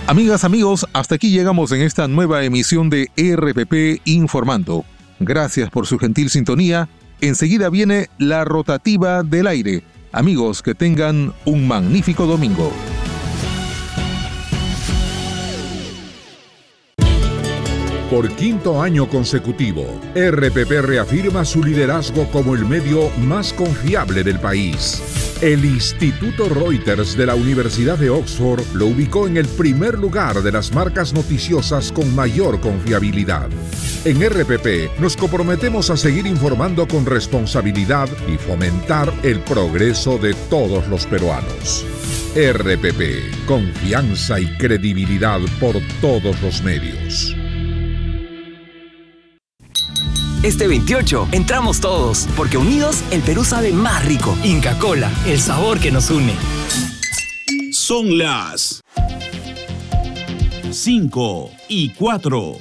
Amigas, amigos, hasta aquí llegamos en esta nueva emisión de RPP Informando. Gracias por su gentil sintonía. Enseguida viene la rotativa del aire. Amigos, que tengan un magnífico domingo. Por quinto año consecutivo, RPP reafirma su liderazgo como el medio más confiable del país. El Instituto Reuters de la Universidad de Oxford lo ubicó en el primer lugar de las marcas noticiosas con mayor confiabilidad. En RPP nos comprometemos a seguir informando con responsabilidad y fomentar el progreso de todos los peruanos. RPP, confianza y credibilidad por todos los medios. Este 28 entramos todos, porque unidos el Perú sabe más rico. Inca Kola, el sabor que nos une. Son las 5:04.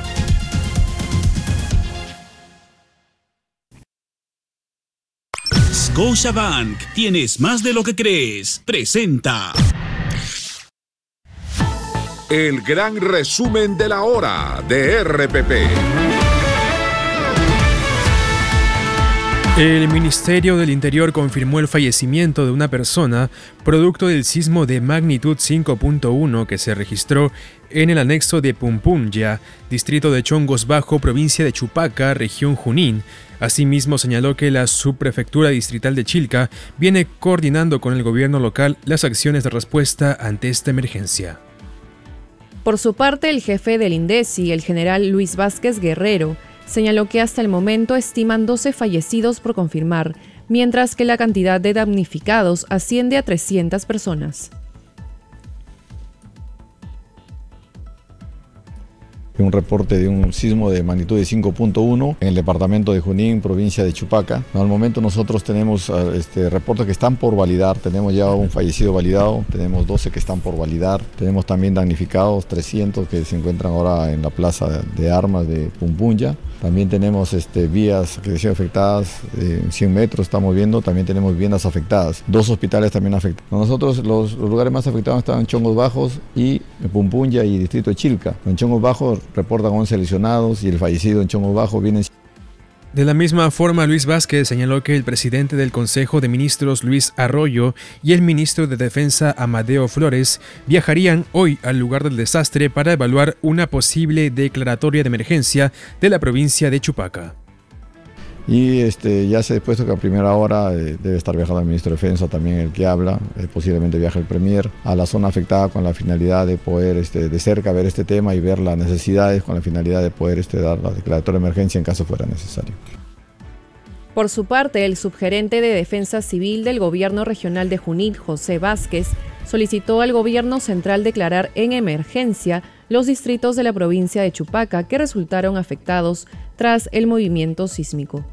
Scotiabank, tienes más de lo que crees. Presenta el gran resumen de la hora de RPP. El Ministerio del Interior confirmó el fallecimiento de una persona producto del sismo de magnitud 5.1 que se registró en el anexo de Pumpunya, distrito de Chongos Bajo, provincia de Chupaca, región Junín. Asimismo, señaló que la subprefectura distrital de Chilca viene coordinando con el gobierno local las acciones de respuesta ante esta emergencia. Por su parte, el jefe del INDECI, el general Luis Vázquez Guerrero, señaló que hasta el momento estiman 12 fallecidos por confirmar, mientras que la cantidad de damnificados asciende a 300 personas. Un reporte de un sismo de magnitud de 5.1 en el departamento de Junín, provincia de Chupaca. Al momento nosotros tenemos reportes que están por validar, tenemos ya un fallecido validado, tenemos 12 que están por validar, tenemos también damnificados, 300 que se encuentran ahora en la plaza de armas de Pumpunya. También tenemos vías que se afectadas, 100 metros estamos viendo, también tenemos viviendas afectadas, 2 hospitales también afectados. Nosotros los lugares más afectados están en Chongos Bajos y Pumpunya y distrito de Chilca. En Chongos Bajos reportan 11 lesionados y el fallecido en Chongos Bajo viene. De la misma forma, Luis Vázquez señaló que el presidente del Consejo de Ministros, Luis Arroyo, y el ministro de Defensa, Amadeo Flores, viajarían hoy al lugar del desastre para evaluar una posible declaratoria de emergencia de la provincia de Chupaca. Y ya se ha dispuesto que a primera hora debe estar viajando el ministro de Defensa, también el que habla, posiblemente viaje el premier a la zona afectada con la finalidad de poder de cerca ver este tema y ver las necesidades con la finalidad de poder dar la declaratoria de emergencia en caso fuera necesario. Por su parte, el subgerente de Defensa Civil del Gobierno Regional de Junín, José Vázquez, solicitó al Gobierno Central declarar en emergencia los distritos de la provincia de Chupaca que resultaron afectados tras el movimiento sísmico.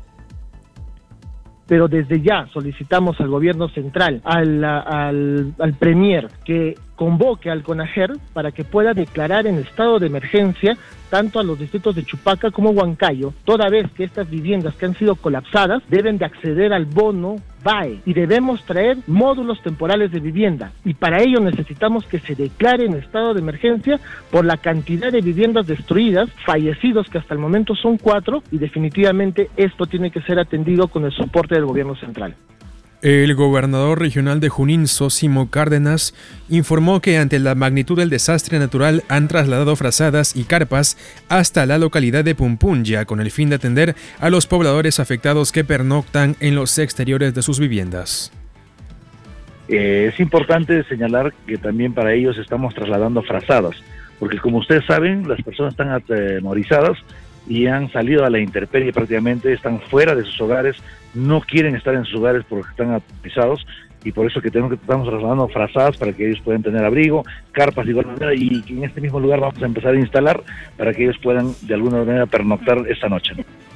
Pero desde ya solicitamos al gobierno central, al premier, que convoque al CONAGER para que pueda declarar en estado de emergencia tanto a los distritos de Chupaca como Huancayo, toda vez que estas viviendas que han sido colapsadas deben de acceder al bono BAE y debemos traer módulos temporales de vivienda, y para ello necesitamos que se declare en estado de emergencia por la cantidad de viviendas destruidas, fallecidos que hasta el momento son 4, y definitivamente esto tiene que ser atendido con el soporte del gobierno central. El gobernador regional de Junín, Zósimo Cárdenas, informó que ante la magnitud del desastre natural han trasladado frazadas y carpas hasta la localidad de Pumpunya con el fin de atender a los pobladores afectados que pernoctan en los exteriores de sus viviendas. Es importante señalar que también para ellos estamos trasladando frazadas, porque como ustedes saben, las personas están atemorizadas y han salido a la intemperie prácticamente, están fuera de sus hogares, no quieren estar en sus hogares porque están atemorizados, y por eso que estamos trasladando frazadas para que ellos puedan tener abrigo, carpas de igual manera, y en este mismo lugar vamos a empezar a instalar para que ellos puedan de alguna manera pernoctar esta noche.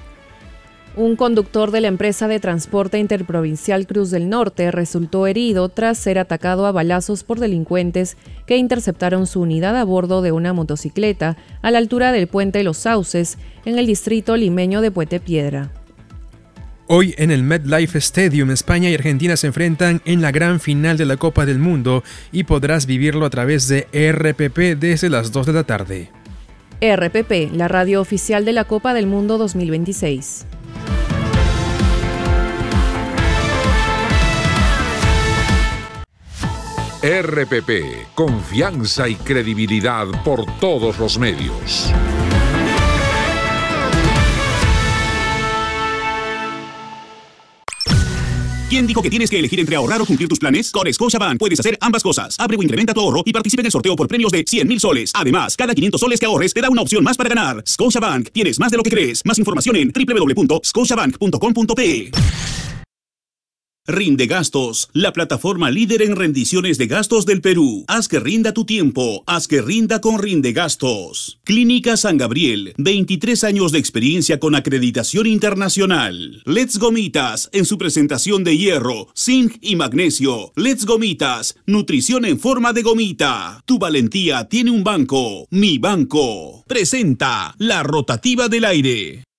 Un conductor de la empresa de transporte interprovincial Cruz del Norte resultó herido tras ser atacado a balazos por delincuentes que interceptaron su unidad a bordo de una motocicleta a la altura del puente de Los Sauces, en el distrito limeño de Puente Piedra. Hoy en el MetLife Stadium, España y Argentina se enfrentan en la gran final de la Copa del Mundo y podrás vivirlo a través de RPP desde las 2 de la tarde. RPP, la radio oficial de la Copa del Mundo 2026. RPP, confianza y credibilidad por todos los medios. ¿Quién dijo que tienes que elegir entre ahorrar o cumplir tus planes? Con Scotiabank puedes hacer ambas cosas. Abre o incrementa tu ahorro y participa en el sorteo por premios de 100,000 soles. Además, cada 500 soles que ahorres te da una opción más para ganar. Scotiabank, tienes más de lo que crees. Más información en www.scotiabank.com.pe. Rinde Gastos, la plataforma líder en rendiciones de gastos del Perú. Haz que rinda tu tiempo, haz que rinda con Rinde Gastos. Clínica San Gabriel, 23 años de experiencia con acreditación internacional. Let's Gomitas, en su presentación de hierro, zinc y magnesio. Let's Gomitas, nutrición en forma de gomita. Tu valentía tiene un banco, Mi Banco. Presenta la rotativa del aire.